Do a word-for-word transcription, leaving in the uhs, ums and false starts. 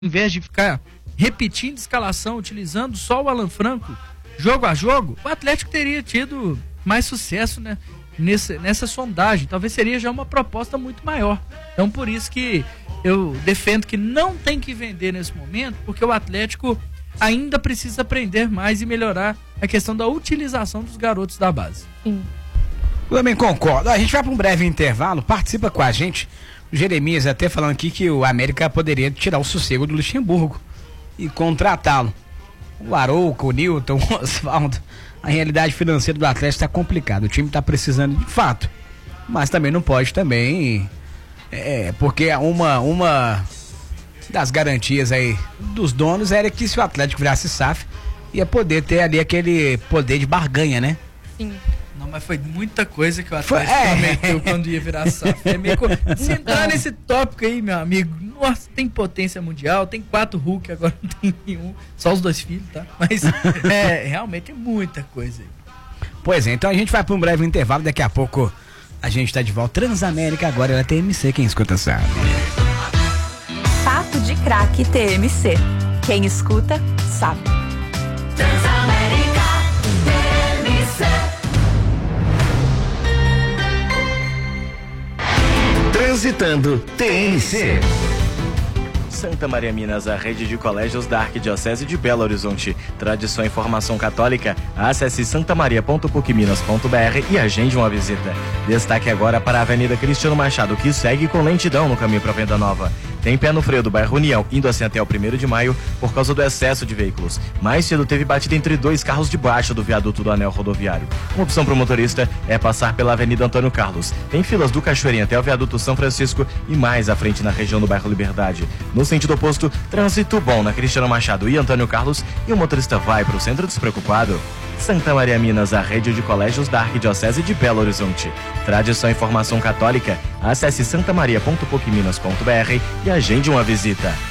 em vez de ficar repetindo escalação, utilizando só o Alan Franco, jogo a jogo, o Atlético teria tido mais sucesso, né, nessa, nessa sondagem. Talvez seria já uma proposta muito maior. Então, por isso que eu defendo que não tem que vender nesse momento, porque o Atlético ainda precisa aprender mais e melhorar a questão da utilização dos garotos da base. Sim. Eu também concordo. A gente vai para um breve intervalo, participa com a gente. O Jeremias até falando aqui que o América poderia tirar o sossego do Luxemburgo e contratá-lo. O Arouca, o Newton, o Osvaldo. A realidade financeira do Atlético está complicada. O time está precisando de fato. Mas também não pode também. É, porque uma, uma das garantias aí dos donos era que se o Atlético virasse S A F, ia poder ter ali aquele poder de barganha, né? Sim. Não, mas foi muita coisa que o Atlético é. prometeu quando ia virar S A F. É meio co... Se entrar nesse tópico aí, meu amigo, nossa, tem potência mundial, tem quatro Hulk, agora não tem nenhum, só os dois filhos, tá? Mas é, realmente é muita coisa aí. Pois é, então a gente vai para um breve intervalo, daqui a pouco a gente tá de volta. Transamérica agora, ela é T M C, quem escuta sabe. Papo de Craque T M C, quem escuta sabe. Transamérica T M C. Transitando T M C. Santa Maria Minas, a rede de colégios da Arquidiocese de Belo Horizonte. Tradição e formação católica. Acesse santamaria ponto puc minas ponto br e agende uma visita. Destaque agora para a Avenida Cristiano Machado, que segue com lentidão no caminho para Venda Nova. Tem pé no freio do bairro União, indo assim até o primeiro de maio, por causa do excesso de veículos. Mais cedo teve batida entre dois carros debaixo do viaduto do anel rodoviário. Uma opção para o motorista é passar pela Avenida Antônio Carlos. Tem filas do Cachoeirinho até o viaduto São Francisco e mais à frente na região do bairro Liberdade. No sentido oposto, trânsito bom na Cristiano Machado e Antônio Carlos e o motorista vai para o centro despreocupado. Santa Maria Minas, a rede de colégios da Arquidiocese de Belo Horizonte. Tradição e formação católica. Acesse santamaria ponto puc minas ponto br e agende uma visita.